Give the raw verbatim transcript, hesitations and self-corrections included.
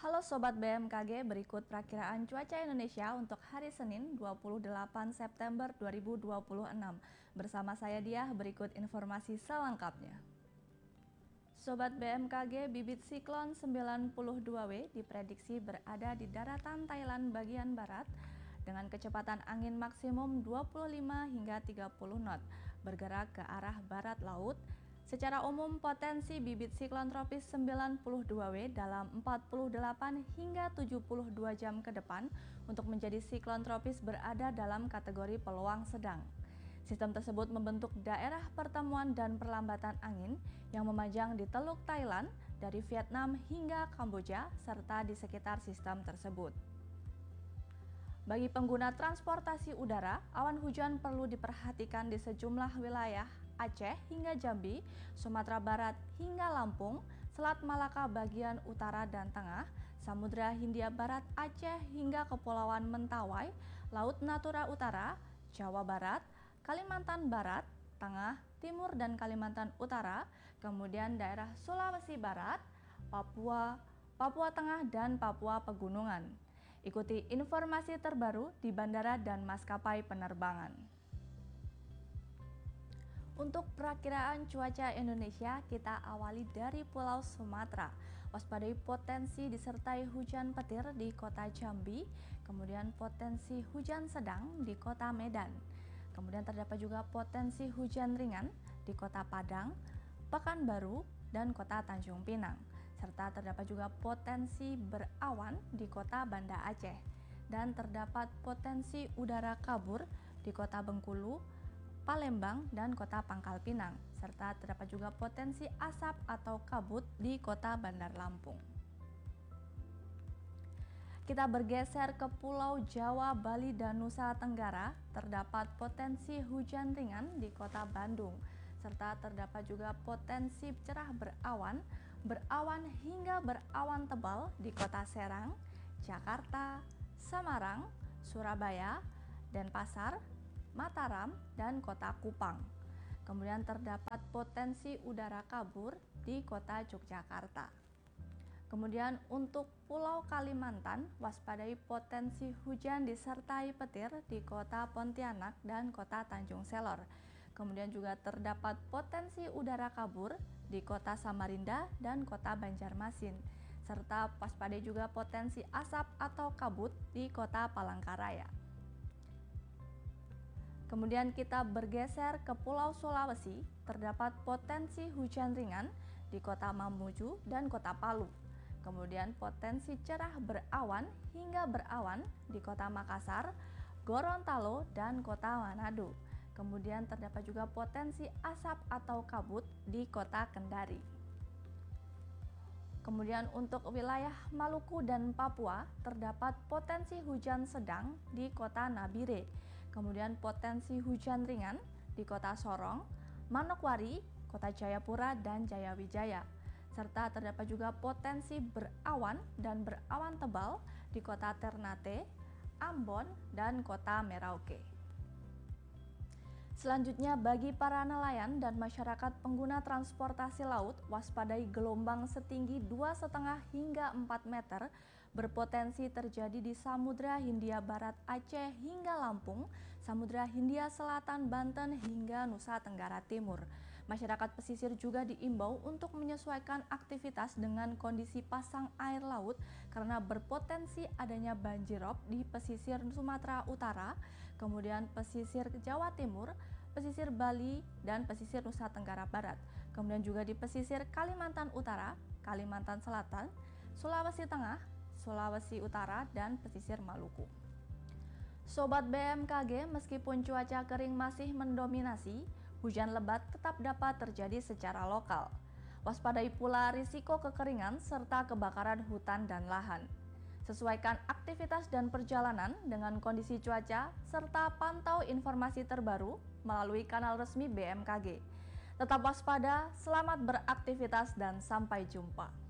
Halo Sobat B M K G, berikut perakiraan cuaca Indonesia untuk hari Senin dua puluh delapan September dua ribu dua puluh enam. Bersama saya Diah, berikut informasi selengkapnya. Sobat B M K G, bibit siklon sembilan puluh dua W diprediksi berada di daratan Thailand bagian barat dengan kecepatan angin maksimum dua puluh lima hingga tiga puluh knot, bergerak ke arah barat laut. Secara umum, potensi bibit siklon tropis sembilan puluh dua W dalam empat puluh delapan hingga tujuh puluh dua jam ke depan untuk menjadi siklon tropis berada dalam kategori peluang sedang. Sistem tersebut membentuk daerah pertemuan dan perlambatan angin yang memanjang di Teluk Thailand dari Vietnam hingga Kamboja serta di sekitar sistem tersebut. Bagi pengguna transportasi udara, awan hujan perlu diperhatikan di sejumlah wilayah Aceh hingga Jambi, Sumatera Barat hingga Lampung, Selat Malaka bagian utara dan tengah, Samudra Hindia Barat Aceh hingga Kepulauan Mentawai, Laut Natuna Utara, Jawa Barat, Kalimantan Barat, Tengah, Timur dan Kalimantan Utara, kemudian daerah Sulawesi Barat, Papua, Papua Tengah dan Papua Pegunungan. Ikuti informasi terbaru di bandara dan maskapai penerbangan. Untuk perakiraan cuaca Indonesia, kita awali dari Pulau Sumatera. Waspadai potensi disertai hujan petir di kota Jambi, kemudian potensi hujan sedang di kota Medan. Kemudian terdapat juga potensi hujan ringan di kota Padang, Pekanbaru, dan kota Tanjung Pinang. Serta terdapat juga potensi berawan di kota Banda Aceh. Dan terdapat potensi udara kabur di kota Bengkulu, Palembang, dan kota Pangkal Pinang, serta terdapat juga potensi asap atau kabut di kota Bandar Lampung. Kita bergeser ke Pulau Jawa, Bali, dan Nusa Tenggara, terdapat potensi hujan ringan di kota Bandung, serta terdapat juga potensi cerah berawan, berawan hingga berawan tebal di kota Serang, Jakarta, Semarang, Surabaya, Denpasar, Mataram, dan kota Kupang. Kemudian terdapat potensi udara kabur di kota Yogyakarta. Kemudian untuk Pulau Kalimantan, waspadai potensi hujan disertai petir di kota Pontianak dan kota Tanjung Selor. Kemudian juga terdapat potensi udara kabur di kota Samarinda dan kota Banjarmasin, serta waspadai juga potensi asap atau kabut di kota Palangkaraya. Kemudian kita bergeser ke Pulau Sulawesi, terdapat potensi hujan ringan di kota Mamuju dan kota Palu. Kemudian potensi cerah berawan hingga berawan di kota Makassar, Gorontalo, dan kota Manado. Kemudian terdapat juga potensi asap atau kabut di kota Kendari. Kemudian untuk wilayah Maluku dan Papua, terdapat potensi hujan sedang di kota Nabire. Kemudian potensi hujan ringan di kota Sorong, Manokwari, kota Jayapura, dan Jayawijaya. Serta terdapat juga potensi berawan dan berawan tebal di kota Ternate, Ambon, dan kota Merauke. Selanjutnya, bagi para nelayan dan masyarakat pengguna transportasi laut, waspadai gelombang setinggi dua koma lima hingga empat meter berpotensi terjadi di Samudra Hindia Barat Aceh hingga Lampung, Samudra Hindia Selatan Banten hingga Nusa Tenggara Timur. Masyarakat pesisir juga diimbau untuk menyesuaikan aktivitas dengan kondisi pasang air laut karena berpotensi adanya banjirop di pesisir Sumatera Utara, kemudian pesisir Jawa Timur, pesisir Bali, dan pesisir Nusa Tenggara Barat. Kemudian juga di pesisir Kalimantan Utara, Kalimantan Selatan, Sulawesi Tengah, Sulawesi Utara, dan pesisir Maluku. Sobat B M K G, meskipun cuaca kering masih mendominasi, hujan lebat tetap dapat terjadi secara lokal. Waspadai pula risiko kekeringan serta kebakaran hutan dan lahan. Sesuaikan aktivitas dan perjalanan dengan kondisi cuaca, serta pantau informasi terbaru melalui kanal resmi B M K G. Tetap waspada, selamat beraktivitas, dan sampai jumpa.